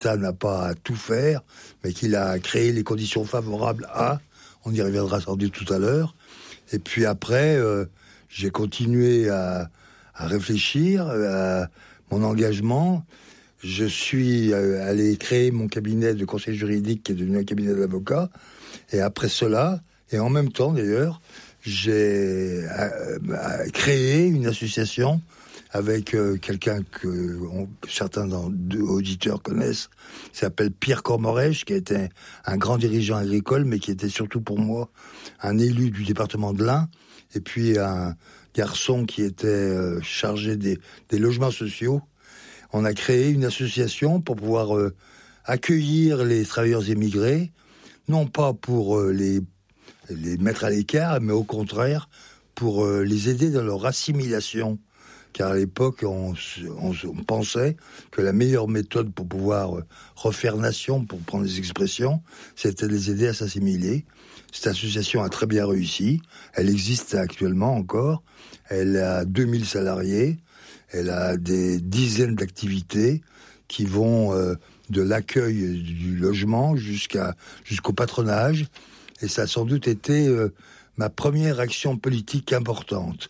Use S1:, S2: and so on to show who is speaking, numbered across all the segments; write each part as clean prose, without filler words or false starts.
S1: l'État n'a pas à tout faire, mais qu'il a créé les conditions favorables à. On y reviendra sans doute tout à l'heure. Et puis après, j'ai continué à réfléchir à mon engagement. Je suis allé créer mon cabinet de conseil juridique qui est devenu un cabinet d'avocats. Et après cela, et en même temps d'ailleurs, j'ai créé une association avec quelqu'un que certains auditeurs connaissent, qui s'appelle Pierre Cormorèche, qui était un grand dirigeant agricole, mais qui était surtout pour moi un élu du département de l'Ain, et puis un garçon qui était chargé des logements sociaux. On a créé une association pour pouvoir accueillir les travailleurs émigrés, non pas pour les mettre à l'écart, mais au contraire pour les aider dans leur assimilation. Car à l'époque, on pensait que la meilleure méthode pour pouvoir refaire nation, pour prendre les expressions, c'était de les aider à s'assimiler. Cette association a très bien réussi. Elle existe actuellement encore. Elle a 2000 salariés. Elle a des dizaines d'activités qui vont de l'accueil du logement jusqu'au patronage. Et ça a sans doute été ma première action politique importante.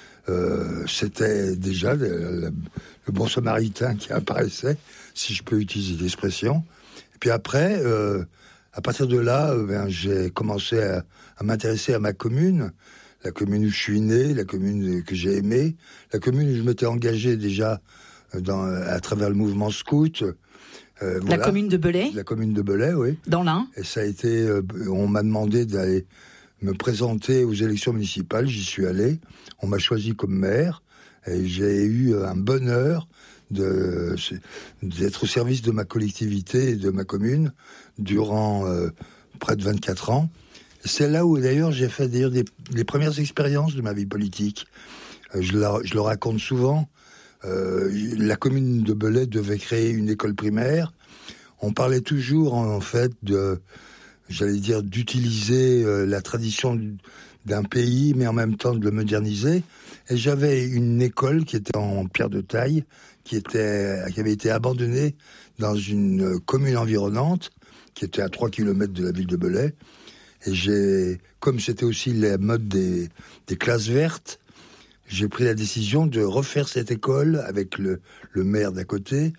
S1: C'était déjà le bon samaritain qui apparaissait, si je peux utiliser l'expression. Et puis après, à partir de là, j'ai commencé à m'intéresser à ma commune, la commune où je suis né, la commune que j'ai aimée, la commune où je m'étais engagé déjà à travers le mouvement scout.
S2: La commune de Belay.
S1: La commune de Belay, oui.
S2: Dans l'Ain.
S1: Et ça a été, on m'a demandé d'aller me présenter aux élections municipales, j'y suis allé. On m'a choisi comme maire et j'ai eu un bonheur d'être au service de ma collectivité et de ma commune durant près de 24 ans. C'est là où d'ailleurs j'ai fait les premières expériences de ma vie politique. Je le raconte souvent. La commune de Belay devait créer une école primaire. On parlait toujours en fait d'utiliser la tradition d'un pays, mais en même temps de le moderniser. Et j'avais une école qui était en pierre de taille, qui avait été abandonnée dans une commune environnante, qui était à 3 km de la ville de Belay. Et comme c'était aussi la mode des classes vertes, j'ai pris la décision de refaire cette école avec le maire d'à côté,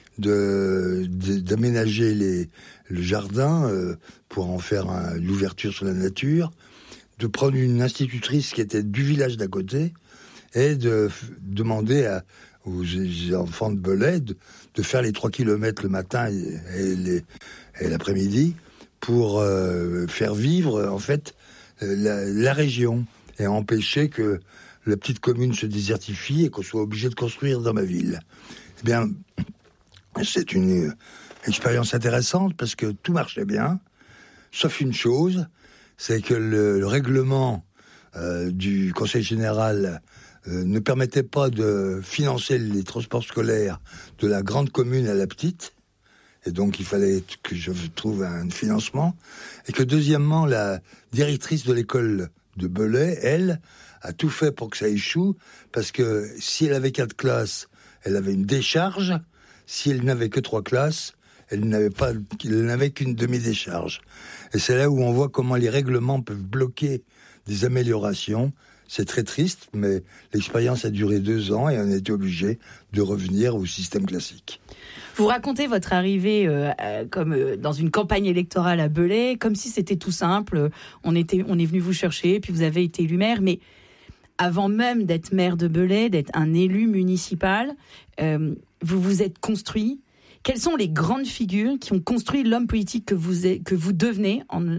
S1: d'aménager le jardin pour en faire l'ouverture sur la nature, de prendre une institutrice qui était du village d'à côté et de demander aux enfants de Belay de faire les 3 km le matin et l'après-midi pour faire vivre en fait la région et empêcher que la petite commune se désertifie et qu'on soit obligé de construire dans ma ville. Eh bien, c'est une expérience intéressante parce que tout marchait bien, sauf une chose, c'est que le règlement du Conseil général ne permettait pas de financer les transports scolaires de la grande commune à la petite, et donc il fallait que je trouve un financement, et que deuxièmement, la directrice de l'école de Belay, elle, a tout fait pour que ça échoue, parce que si elle avait 4 classes, elle avait une décharge. Si elle n'avait que 3 classes, elle n'avait qu'une demi-décharge. Et c'est là où on voit comment les règlements peuvent bloquer des améliorations. C'est très triste, mais l'expérience a duré 2 ans et on a été obligé de revenir au système classique.
S2: Vous racontez votre arrivée comme dans une campagne électorale à Belay, comme si c'était tout simple. On est venu vous chercher, puis vous avez été élu maire, mais avant même d'être maire de Belay, d'être un élu municipal, vous vous êtes construit. Quelles sont les grandes figures qui ont construit l'homme politique que vous devenez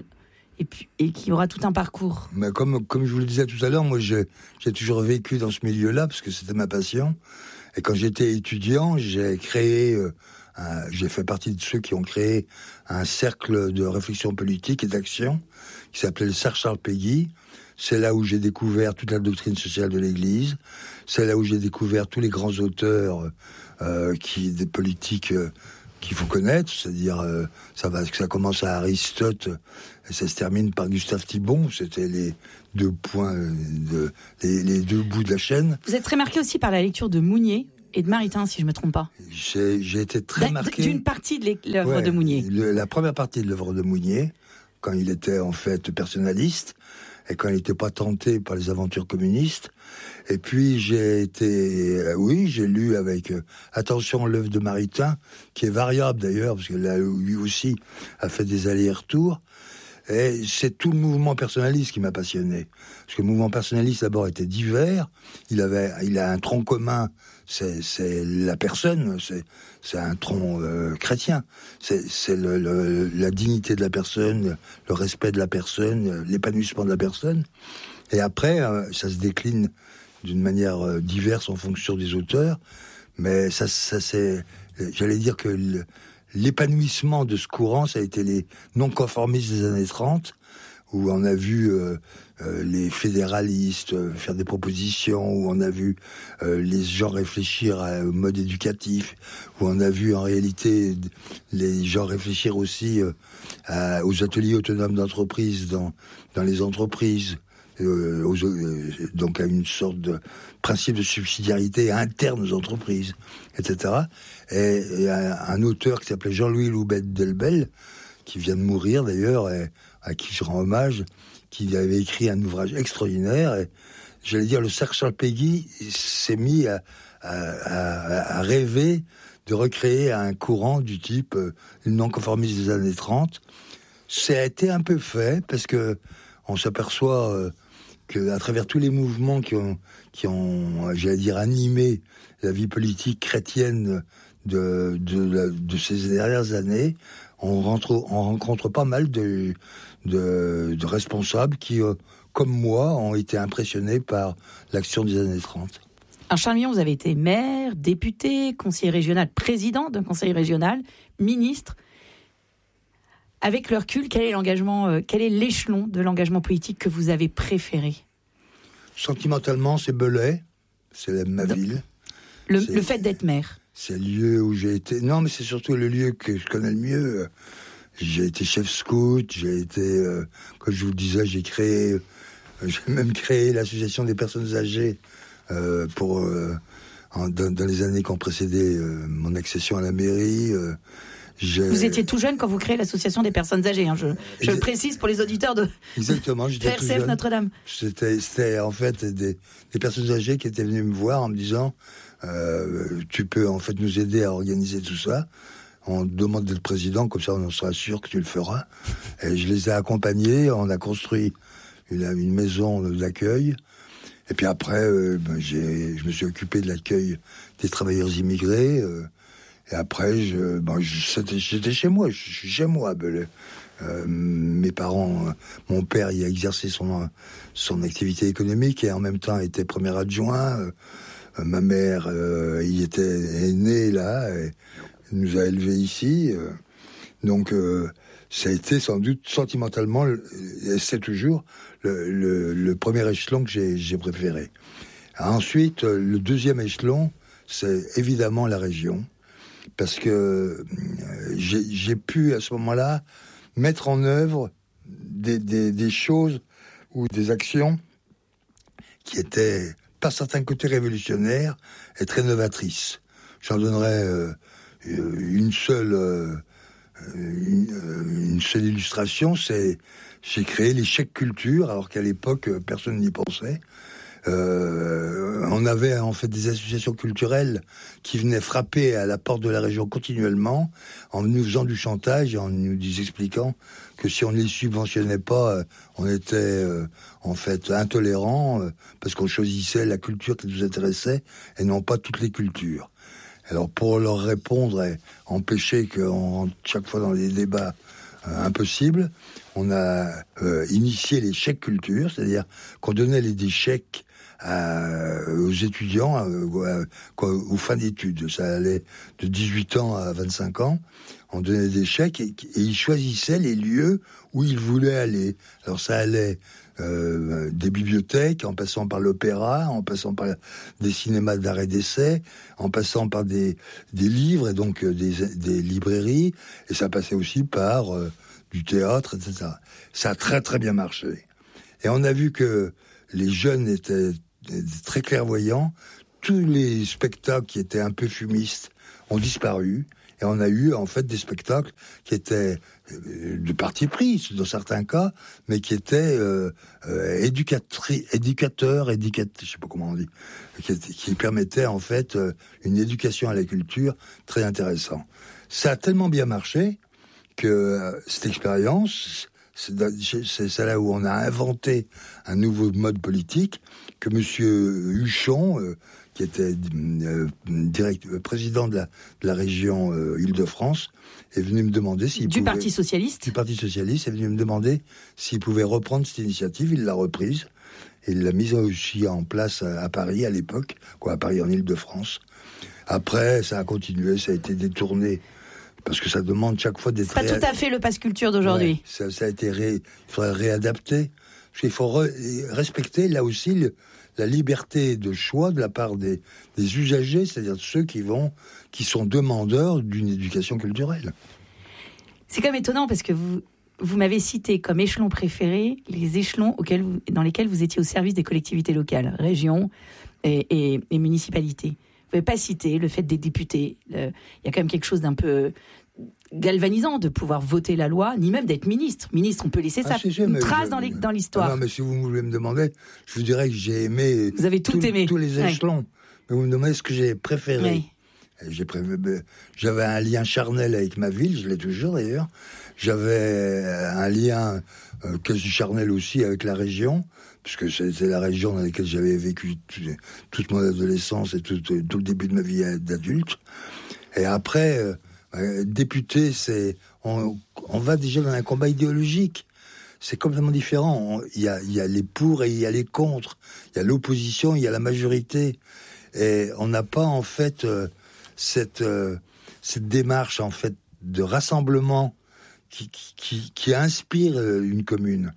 S2: et qui aura tout un parcours? Mais
S1: comme je vous le disais tout à l'heure, moi j'ai toujours vécu dans ce milieu-là parce que c'était ma passion. Et quand j'étais étudiant, j'ai fait partie de ceux qui ont créé un cercle de réflexion politique et d'action qui s'appelait le Cercle Charles Péguy. C'est là où j'ai découvert toute la doctrine sociale de l'Église. C'est là où j'ai découvert tous les grands auteurs des politiques qu'il faut connaître. C'est-à-dire, ça commence à Aristote et ça se termine par Gustave Thibon. C'était les 2 points, les 2 bouts de la chaîne.
S2: Vous êtes très marqué aussi par la lecture de Mounier et de Maritain, si je ne me trompe pas.
S1: J'ai été très marqué...
S2: D'une partie de l'œuvre de Mounier.
S1: La première partie de l'œuvre de Mounier, quand il était en fait personnaliste, et quand il n'était pas tenté par les aventures communistes. Et puis j'ai lu avec attention l'œuvre de Maritain, qui est variable d'ailleurs, parce que là, lui aussi a fait des allers-retours. Et c'est tout le mouvement personnaliste qui m'a passionné. Parce que le mouvement personnaliste, d'abord, était divers. Il a un tronc commun, c'est la personne, c'est un tronc chrétien. C'est la dignité de la personne, le respect de la personne, l'épanouissement de la personne. Et après, ça se décline d'une manière diverse en fonction des auteurs. Mais ça c'est, j'allais dire que l'épanouissement de ce courant, ça a été les non-conformistes des années 30, où on a vu les fédéralistes faire des propositions, où on a vu les gens réfléchir au mode éducatif, où on a vu en réalité les gens réfléchir aussi aux ateliers autonomes d'entreprise dans les entreprises, donc à une sorte de principe de subsidiarité interne aux entreprises, etc. Et un auteur qui s'appelait Jean-Louis Loubet-Delbel, qui vient de mourir d'ailleurs, et à qui je rends hommage, qui avait écrit un ouvrage extraordinaire. Et j'allais dire, le cercle Charles-Péguy s'est mis à rêver de recréer un courant du type non-conformiste des années 30. Ça a été un peu fait, parce que on s'aperçoit qu'à travers tous les mouvements qui ont, j'allais dire, animé la vie politique chrétienne de ces dernières années, on rencontre pas mal de responsables qui, comme moi, ont été impressionnés par l'action des années 30.
S2: Alors Charles Millon, vous avez été maire, député, conseiller régional, président d'un conseil régional, ministre. Avec le recul, quel est l'échelon de l'engagement politique que vous avez préféré ?
S1: Sentimentalement, c'est Belay, c'est ma ville.
S2: Le fait d'être maire.
S1: C'est le lieu où j'ai été... Non, mais c'est surtout le lieu que je connais le mieux. J'ai été chef scout, j'ai été... comme je vous le disais, j'ai même créé l'association des personnes âgées dans les années qui ont précédé mon accession à la mairie.
S2: Vous étiez tout jeune quand vous créez l'association des personnes âgées, hein, je le précise pour les auditeurs de RCF Notre-Dame.
S1: C'était en fait des personnes âgées qui étaient venues me voir en me disant tu peux en fait nous aider à organiser tout ça. On te demande d'être président, comme ça on sera sûr que tu le feras. Et je les ai accompagnés, on a construit une maison d'accueil. Et puis après, je me suis occupé de l'accueil des travailleurs immigrés. Et après, j'étais chez moi. Je suis chez moi. Mes parents, mon père, il a exercé son activité économique et en même temps était premier adjoint. Ma mère, est née là, et nous a élevés ici. Donc, ça a été sans doute sentimentalement, et c'est toujours le premier échelon que j'ai préféré. Ensuite, le deuxième échelon, c'est évidemment la région. Parce que j'ai pu, à ce moment-là, mettre en œuvre des choses ou des actions qui étaient, par certains côtés, révolutionnaires et très novatrices. J'en donnerai une seule illustration, c'est j'ai créé les chèques culture, alors qu'à l'époque, personne n'y pensait. On avait en fait des associations culturelles qui venaient frapper à la porte de la région continuellement en nous faisant du chantage et en nous expliquant que si on ne les subventionnait pas, on était en fait intolérant parce qu'on choisissait la culture qui nous intéressait et non pas toutes les cultures. Alors pour leur répondre et empêcher qu'on rentre chaque fois dans des débats impossibles, on a initié les chèques culture, c'est-à-dire qu'on donnait des chèques aux étudiants aux fins d'études. Ça allait de 18 ans à 25 ans. On donnait des chèques et ils choisissaient les lieux où ils voulaient aller. Alors ça allait des bibliothèques, en passant par l'opéra, en passant par des cinémas d'art et d'essai, en passant par des livres et donc des librairies, et ça passait aussi par du théâtre, etc. Ça a très très bien marché. Et on a vu que les jeunes étaient très clairvoyants. tous les spectacles qui étaient un peu fumistes ont disparu. Et on a eu, en fait, des spectacles qui étaient de parti pris, dans certains cas, mais qui étaient éducateurs, je sais pas comment on dit, qui permettaient, en fait, une éducation à la culture très intéressante. Ça a tellement bien marché que cette expérience, c'est là où on a inventé un nouveau mode politique, que Monsieur Huchon, qui était président de la région Île-de-France, est venu me demander s'il pouvait...
S2: Parti socialiste ?
S1: Du Parti socialiste, est venu me demander s'il pouvait reprendre cette initiative. Il l'a reprise. Et il l'a mise aussi en place à Paris, à l'époque, à Paris en Île-de-France. Après, ça a continué, ça a été détourné, parce que ça demande chaque fois d'être...
S2: C'est pas tout à fait le pass culture d'aujourd'hui.
S1: Ouais, ça a été il faudrait réadapter. Parce qu'il faut respecter, là aussi, la liberté de choix de la part des usagers, c'est-à-dire ceux qui sont demandeurs d'une éducation culturelle.
S2: C'est quand même étonnant parce que vous m'avez cité comme échelon préféré les échelons dans lesquels vous étiez au service des collectivités locales, régions et municipalités. Vous n'avez pas cité le fait des députés. Il y a quand même quelque chose d'un peu galvanisant de pouvoir voter la loi, ni même d'être ministre. Ministre, on peut laisser ça une trace dans l'histoire.
S1: Non, mais si vous voulez me demander, je vous dirais que j'ai aimé...
S2: Vous avez tout aimé.
S1: Tous les échelons. Ouais. Mais vous me demandez ce que j'ai préféré. Ouais. J'avais un lien charnel avec ma ville, je l'ai toujours d'ailleurs. J'avais un lien quasi charnel aussi avec la région, puisque c'était la région dans laquelle j'avais vécu toute mon adolescence et tout le début de ma vie d'adulte. Et après... député, on va déjà dans un combat idéologique. C'est complètement différent. Il y a les pour et il y a les contre. Il y a l'opposition, il y a la majorité. Et on n'a pas, en fait, cette démarche, en fait, de rassemblement qui inspire une commune.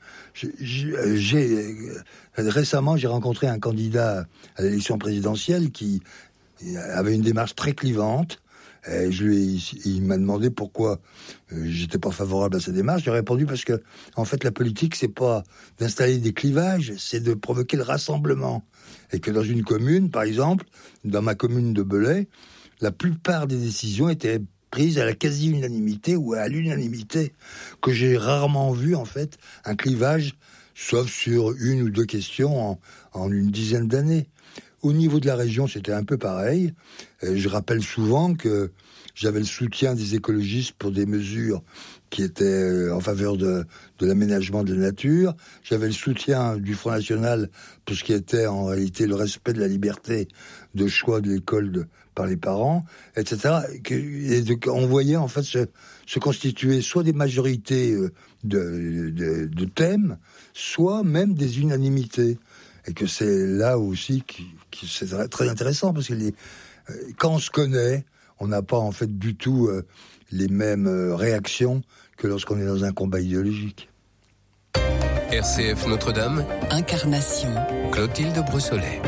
S1: Récemment, j'ai rencontré un candidat à l'élection présidentielle qui avait une démarche très clivante. Et il m'a demandé pourquoi j'étais pas favorable à sa démarche. J'ai répondu parce que, en fait, la politique, c'est pas d'installer des clivages, c'est de provoquer le rassemblement. Et que dans une commune, par exemple, dans ma commune de Belay, la plupart des décisions étaient prises à la quasi-unanimité ou à l'unanimité, que j'ai rarement vu, en fait, un clivage, sauf sur une ou deux questions en une dizaine d'années. Au niveau de la région, c'était un peu pareil. Je rappelle souvent que j'avais le soutien des écologistes pour des mesures qui étaient en faveur de l'aménagement de la nature. J'avais le soutien du Front National pour ce qui était en réalité le respect de la liberté de choix de l'école par les parents, etc. On voyait en fait se constituer soit des majorités de thèmes, soit même des unanimités. Et que c'est là aussi que c'est très intéressant, parce que quand on se connaît, on n'a pas en fait du tout les mêmes réactions que lorsqu'on est dans un combat idéologique.
S3: RCF Notre-Dame, Incarnation, Clotilde Brossolet.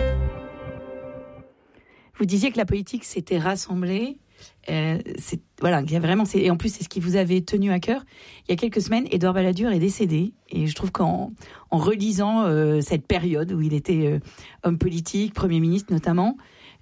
S2: Vous disiez que la politique s'était rassemblée. Voilà, il y a vraiment, et en plus c'est ce qui vous avait tenu à cœur. Il y a quelques semaines, Édouard Balladur est décédé, et je trouve qu'en relisant cette période où il était homme politique, Premier ministre notamment,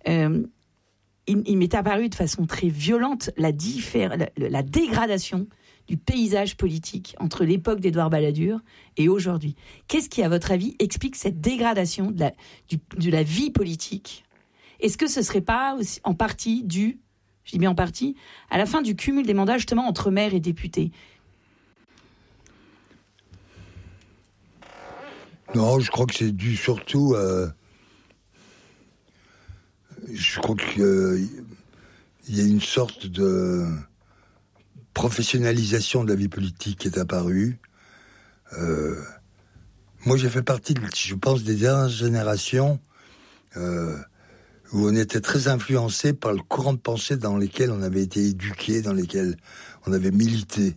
S2: il m'est apparu de façon très violente la dégradation du paysage politique entre l'époque d'Édouard Balladur et aujourd'hui. Qu'est-ce qui, à votre avis, explique cette dégradation de la vie politique ? Est-ce que ce serait pas aussi en partie dû, je dis bien en partie, à la fin du cumul des mandats justement entre maires et députés ?
S1: Non, je crois que c'est dû surtout... je crois qu'il y a une sorte de professionnalisation de la vie politique qui est apparue. Moi, j'ai fait partie, je pense, des dernières générations où on était très influencé par le courant de pensée dans lesquels on avait été éduqué, dans lesquels on avait milité.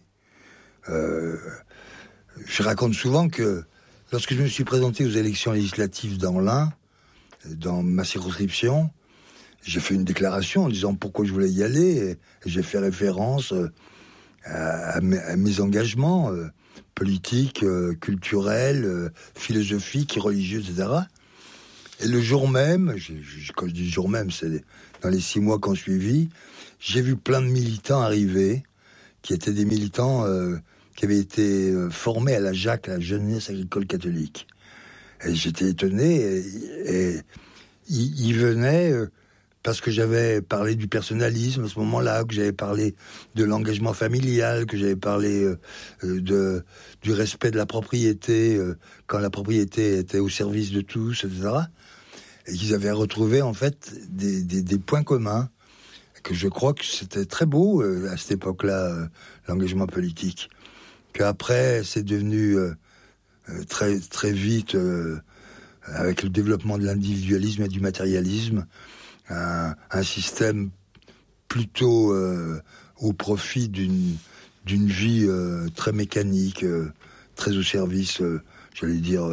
S1: Je raconte souvent que lorsque je me suis présenté aux élections législatives dans l'Ain, dans ma circonscription, j'ai fait une déclaration en disant pourquoi je voulais y aller, et j'ai fait référence à mes engagements politiques, culturels, philosophiques, religieux, etc. Et le jour même, quand je dis jour même, c'est dans les 6 mois qu'on suivi, j'ai vu plein de militants arriver, qui étaient des militants qui avaient été formés à la JAC, la Jeunesse Agricole Catholique. Et j'étais étonné, et ils venaient parce que j'avais parlé du personnalisme à ce moment-là, que j'avais parlé de l'engagement familial, que j'avais parlé du respect de la propriété, quand la propriété était au service de tous, etc. Et qu'ils avaient retrouvé en fait des points communs, que je crois que c'était très beau à cette époque-là, l'engagement politique. Qu'après, c'est devenu très, très vite, avec le développement de l'individualisme et du matérialisme, un système plutôt au profit d'une vie très mécanique, très au service, j'allais dire,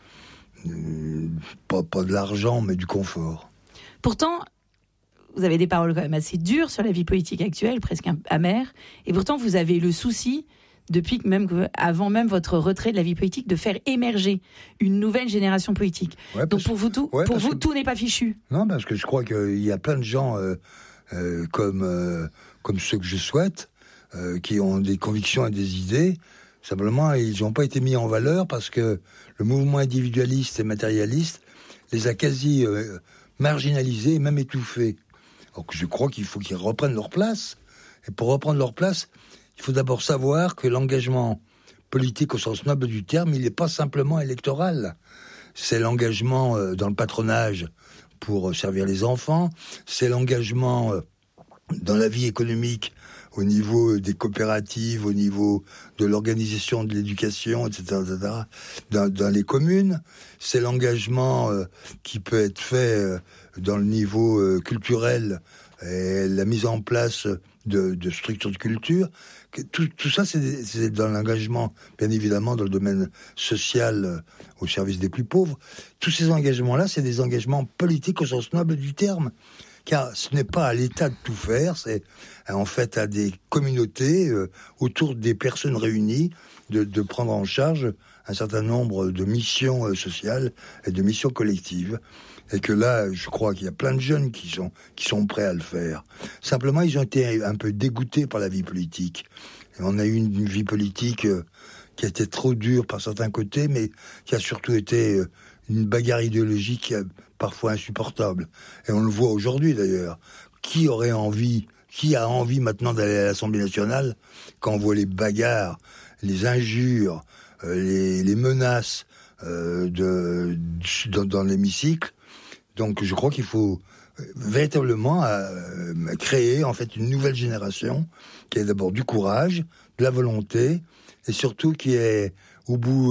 S1: pas de l'argent, mais du confort.
S2: Pourtant, vous avez des paroles quand même assez dures sur la vie politique actuelle, presque amères, et pourtant vous avez le souci, depuis avant même votre retrait de la vie politique, de faire émerger une nouvelle génération politique. Ouais, donc pour vous, tout n'est pas fichu.
S1: Non, parce que je crois qu'il y a plein de gens comme ceux que je souhaite, qui ont des convictions et des idées. Simplement, ils n'ont pas été mis en valeur parce que le mouvement individualiste et matérialiste les a quasi marginalisés et même étouffés. Donc je crois qu'il faut qu'ils reprennent leur place. Et pour reprendre leur place, il faut d'abord savoir que l'engagement politique au sens noble du terme, il n'est pas simplement électoral. C'est l'engagement dans le patronage pour servir les enfants, c'est l'engagement dans la vie économique au niveau des coopératives, au niveau de l'organisation de l'éducation, etc., dans les communes. C'est l'engagement qui peut être fait dans le niveau culturel et la mise en place de structures de culture. Tout ça, c'est dans l'engagement, bien évidemment, dans le domaine social, au service des plus pauvres. Tous ces engagements-là, c'est des engagements politiques au sens noble du terme. Car ce n'est pas à l'État de tout faire, c'est en fait à des communautés, autour des personnes réunies, de prendre en charge un certain nombre de missions sociales et de missions collectives. Et que là, je crois qu'il y a plein de jeunes qui sont prêts à le faire. Simplement, ils ont été un peu dégoûtés par la vie politique. Et on a eu une vie politique qui a été trop dure par certains côtés, mais qui a surtout été une bagarre idéologique parfois insupportable. Et on le voit aujourd'hui d'ailleurs. Qui a envie maintenant d'aller à l'Assemblée nationale quand on voit les bagarres, les injures, les menaces dans l'hémicycle? Donc je crois qu'il faut véritablement créer en fait une nouvelle génération qui ait d'abord du courage, de la volonté et surtout qui ait au bout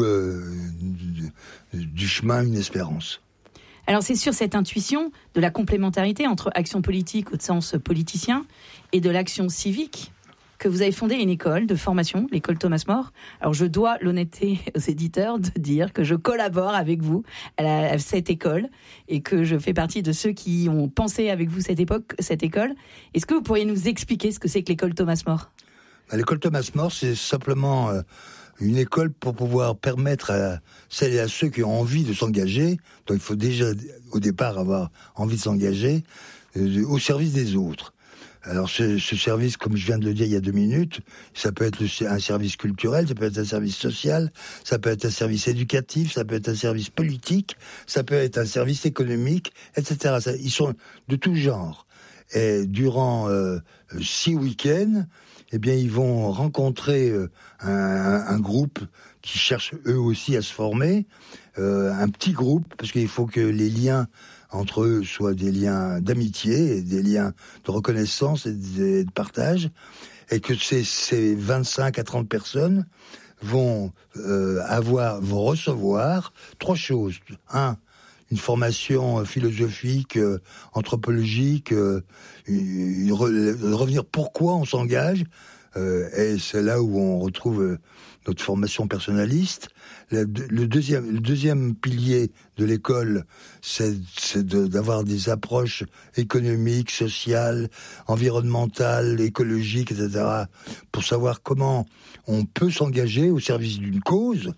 S1: du chemin une espérance.
S2: Alors c'est sur cette intuition de la complémentarité entre action politique au sens politicien et de l'action civique que vous avez fondé une école de formation, l'école Thomas More. Alors je dois l'honnêteté aux éditeurs de dire que je collabore avec vous à cette école et que je fais partie de ceux qui ont pensé avec vous cette école. Est-ce que vous pourriez nous expliquer ce que c'est que l'école Thomas More ?
S1: L'école Thomas More, c'est simplement une école pour pouvoir permettre à celles et à ceux qui ont envie de s'engager, donc il faut déjà au départ avoir envie de s'engager, au service des autres. Alors ce service, comme je viens de le dire il y a 2 minutes, ça peut être un service culturel, ça peut être un service social, ça peut être un service éducatif, ça peut être un service politique, ça peut être un service économique, etc. Ils sont de tout genre. Et durant 6 week-ends, eh bien, ils vont rencontrer un groupe qui cherche eux aussi à se former, un petit groupe, parce qu'il faut que les liens entre eux soient des liens d'amitié, et des liens de reconnaissance et de partage, et que ces 25 à 30 personnes vont recevoir 3 choses. 1, une formation philosophique, anthropologique, revenir pourquoi on s'engage, et c'est là où on retrouve notre formation personnaliste. Le deuxième pilier de l'école, c'est d'avoir des approches économiques, sociales, environnementales, écologiques, etc., pour savoir comment on peut s'engager au service d'une cause,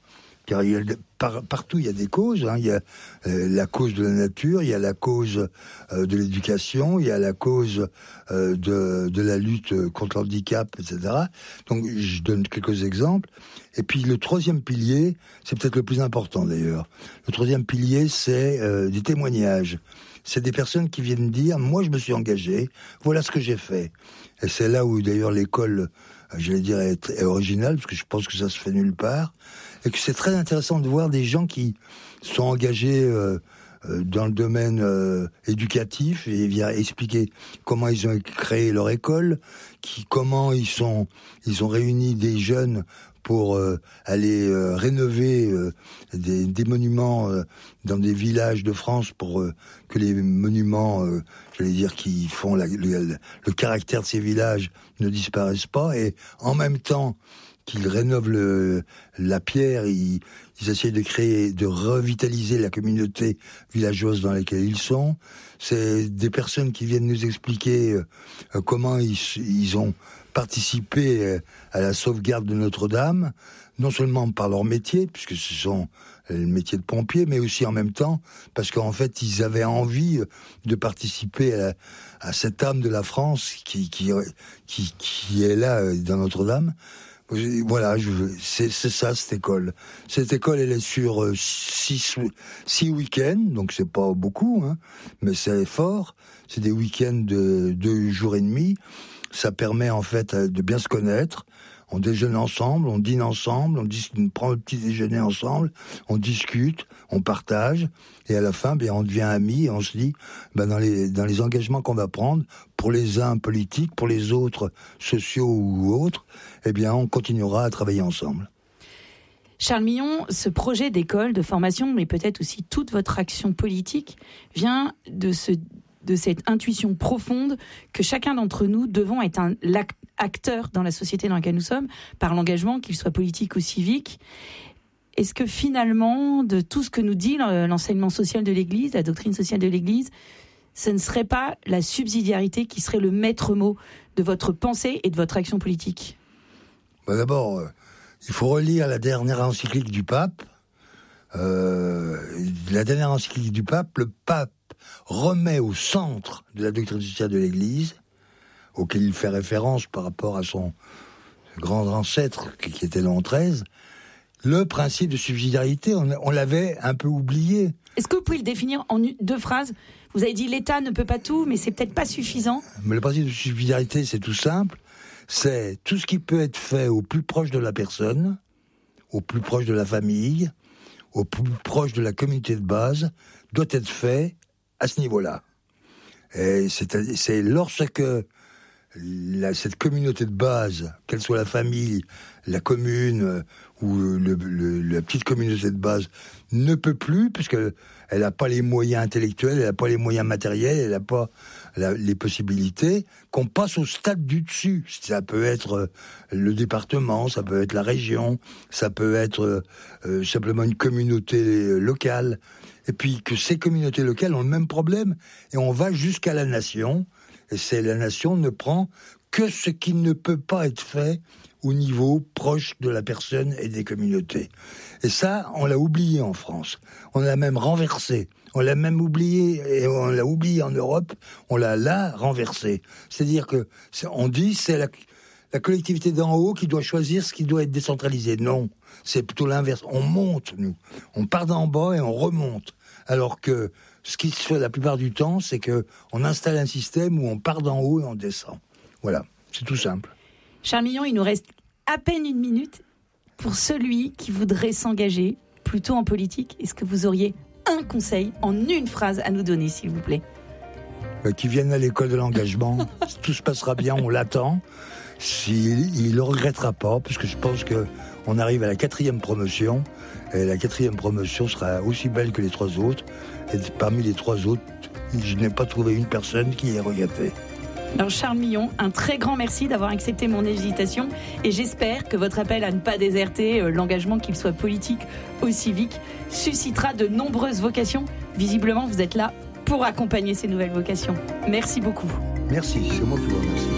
S1: Car partout, il y a des causes. Il y a la cause de la nature, il y a la cause de l'éducation, il y a la cause de la lutte contre l'handicap, etc. Donc, je donne quelques exemples. Et puis, le troisième pilier, c'est peut-être le plus important d'ailleurs. Le troisième pilier, c'est des témoignages. C'est des personnes qui viennent dire « Moi, je me suis engagé, voilà ce que j'ai fait ». Et c'est là où, d'ailleurs, l'école, j'allais dire, est originale, parce que je pense que ça se fait nulle part. Et que c'est très intéressant de voir des gens qui sont engagés dans le domaine éducatif et viennent expliquer comment ils ont créé leur école, comment ils ont réuni des jeunes pour aller rénover des monuments dans des villages de France pour que les monuments, j'allais dire, qui font le caractère de ces villages ne disparaissent pas. Et en même temps qu'ils rénovent la pierre, ils essayent de revitaliser la communauté villageoise dans laquelle ils sont. C'est des personnes qui viennent nous expliquer comment ils ont participé à la sauvegarde de Notre-Dame, non seulement par leur métier, puisque ce sont le métier de pompier, mais aussi en même temps parce qu'en fait ils avaient envie de participer à cette âme de la France qui est là dans Notre-Dame. Voilà, c'est ça, cette école. Cette école, elle est sur 6 week-ends, donc c'est pas beaucoup, mais c'est fort. C'est des week-ends de 2 jours et demi. Ça permet en fait de bien se connaître. On déjeune ensemble, on dîne ensemble, on prend le petit déjeuner ensemble, on discute, on partage, et à la fin, on devient amis, et on se dit, dans les engagements qu'on va prendre, pour les uns politiques, pour les autres sociaux ou autres, on continuera à travailler ensemble.
S2: Charles Millon, ce projet d'école, de formation, mais peut-être aussi toute votre action politique, vient de cette intuition profonde que chacun d'entre nous devons être un acteur dans la société dans laquelle nous sommes, par l'engagement, qu'il soit politique ou civique. Est-ce que finalement, de tout ce que nous dit l'enseignement social de l'Église, la doctrine sociale de l'Église, ce ne serait pas la subsidiarité qui serait le maître mot de votre pensée et de votre action politique ?
S1: D'abord, il faut relire la dernière encyclique du pape. La dernière encyclique du pape, le pape remet au centre de la doctrine sociale de l'Église, auquel il fait référence par rapport à son grand ancêtre, qui était Léon XIII, le principe de subsidiarité. On l'avait un peu oublié.
S2: Est-ce que vous pouvez le définir en 2 phrases ? Vous avez dit l'État ne peut pas tout, mais c'est peut-être pas suffisant.
S1: Mais le principe de subsidiarité, c'est tout simple. C'est tout ce qui peut être fait au plus proche de la personne, au plus proche de la famille, au plus proche de la communauté de base, doit être fait à ce niveau-là. Et c'est lorsque cette communauté de base, qu'elle soit la famille, la commune ou la petite communauté de base, ne peut plus, puisqu'elle n'a pas les moyens intellectuels, elle n'a pas les moyens matériels, elle n'a pas les possibilités, qu'on passe au stade du dessus. Ça peut être le département, ça peut être la région, ça peut être simplement une communauté locale. Et puis que ces communautés locales ont le même problème, et on va jusqu'à la nation, et la nation ne prend que ce qui ne peut pas être fait au niveau proche de la personne et des communautés. Et ça, on l'a oublié en France. On l'a même renversé. On l'a même oublié, et on l'a oublié en Europe, on l'a là renversé. C'est-à-dire que, on dit, c'est la collectivité d'en haut qui doit choisir ce qui doit être décentralisé. Non, c'est plutôt l'inverse. On monte, nous. On part d'en bas et on remonte. Alors que ce qui se fait la plupart du temps, c'est qu'on installe un système où on part d'en haut et on descend. Voilà, c'est tout simple.
S2: Charles Millon, il nous reste à peine 1 minute pour celui qui voudrait s'engager plutôt en politique. Est-ce que vous auriez un conseil en 1 phrase à nous donner, s'il vous plaît ?
S1: Qui viennent à l'école de l'engagement, tout se passera bien, on l'attend. Il ne le regrettera pas, parce que je pense qu'on arrive à la 4e promotion, et la 4e promotion sera aussi belle que les 3 autres. Et parmi les 3 autres, je n'ai pas trouvé une personne qui ait regretté.
S2: Alors Charles Millon, un très grand merci d'avoir accepté mon invitation, et j'espère que votre appel à ne pas déserter l'engagement, qu'il soit politique ou civique, suscitera de nombreuses vocations. Visiblement, vous êtes là pour accompagner ces nouvelles vocations. Merci beaucoup.
S1: Merci, c'est moi qui vous remercie.